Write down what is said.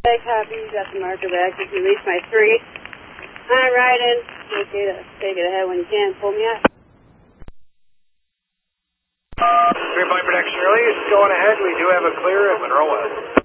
Copy, you got the marker back. Just release my 3. Alright, right in. Okay to take it ahead when you can. Pull me out. 3 by production release. Going ahead. We do have a clear at Monroe West.